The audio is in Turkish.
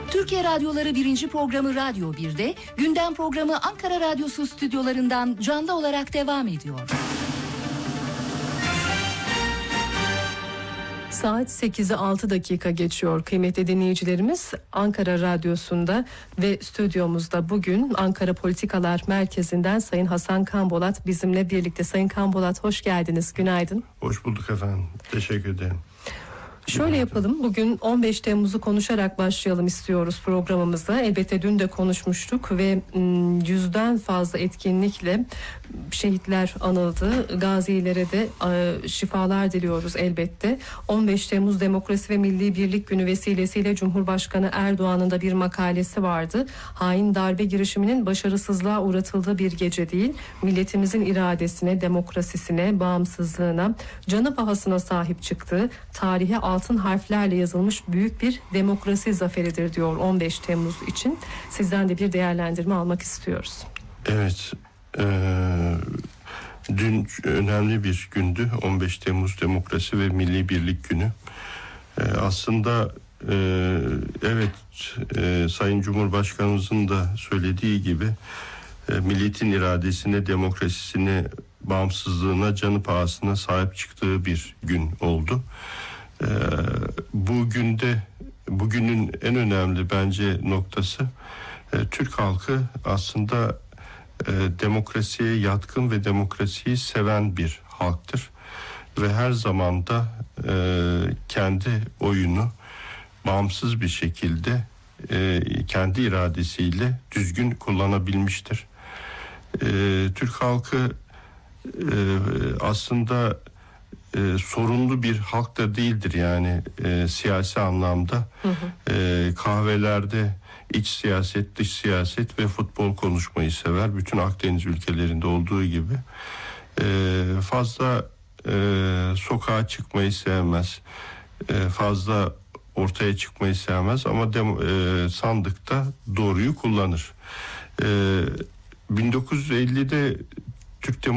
Türkiye Radyoları 1. programı Radyo 1'de, gündem programı Ankara Radyosu stüdyolarından canlı olarak devam ediyor. Saat 8'e 6 dakika geçiyor kıymetli dinleyicilerimiz. Ankara Radyosu'nda ve stüdyomuzda bugün Ankara Politikalar Merkezi'nden Sayın Hasan Kanbolat bizimle birlikte. Sayın Kanbolat, hoş geldiniz, günaydın. Hoş bulduk efendim, teşekkür ederim. Şöyle yapalım, bugün 15 Temmuz'u konuşarak başlayalım istiyoruz programımıza. Elbette dün de konuşmuştuk ve 100'den fazla etkinlikle şehitler anıldı. Gazilere de şifalar diliyoruz elbette. 15 Temmuz Demokrasi ve Milli Birlik Günü vesilesiyle Cumhurbaşkanı Erdoğan'ın da bir makalesi vardı. Hain darbe girişiminin başarısızlığa uğratıldığı bir gece değil, milletimizin iradesine, demokrasisine, bağımsızlığına, canı pahasına sahip çıktığı, tarihe altın harflerle yazılmış büyük bir demokrasi zaferidir diyor 15 Temmuz için. Sizden de bir değerlendirme almak istiyoruz. Evet, dün önemli bir gündü. 15 Temmuz Demokrasi ve Milli Birlik Günü. Aslında evet, Sayın Cumhurbaşkanımızın da söylediği gibi milletin iradesine, demokrasisine, bağımsızlığına, canı pahasına sahip çıktığı bir gün oldu. Bugünün en önemli bence noktası, Türk halkı aslında demokrasiye yatkın ve demokrasiyi seven bir halktır ve her zaman da kendi oyunu bağımsız bir şekilde kendi iradesiyle düzgün kullanabilmiştir. Türk halkı aslında sorunlu bir halk da değildir, yani siyasi anlamda. Kahvelerde iç siyaset, dış siyaset ve futbol konuşmayı sever. Bütün Akdeniz ülkelerinde olduğu gibi. Fazla sokağa çıkmayı sevmez. Fazla ortaya çıkmayı sevmez ama sandıkta doğruyu kullanır. 1950'de Türk